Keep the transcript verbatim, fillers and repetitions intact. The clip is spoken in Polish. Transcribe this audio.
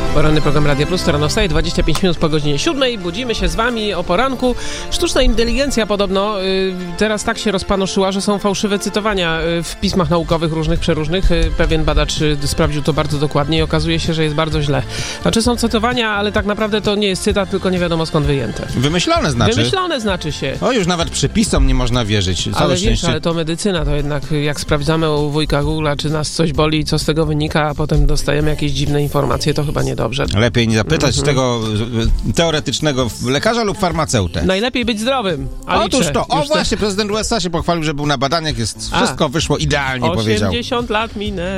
Poranny program Radia Plus, to rano wstaje, dwadzieścia pięć minut po godzinie siódmej. Budzimy się z wami o poranku. Sztuczna inteligencja podobno y, teraz tak się rozpanoszyła, że są fałszywe cytowania y, w pismach naukowych różnych, przeróżnych. Y, pewien badacz y, sprawdził to bardzo dokładnie i okazuje się, że jest bardzo źle. Znaczy są cytowania, ale tak naprawdę to nie jest cytat, tylko nie wiadomo skąd wyjęte. Wymyślone znaczy? Wymyślone znaczy się. O, już nawet przepisom nie można wierzyć. Całe ale szczęście. wiesz, ale to medycyna, to jednak jak sprawdzamy u wujka Google'a, czy nas coś boli i co z tego wynika, a potem dostajemy jakieś dziwne informacje, to chyba niedobrze. Lepiej nie zapytać Mhm. tego teoretycznego lekarza lub farmaceutę. Najlepiej być zdrowym. A Otóż liczę. to, o Już te- właśnie, prezydent U S A się pochwalił, że był na badaniach, jest, wszystko A. wyszło idealnie, powiedział. osiemdziesiąt lat minęło.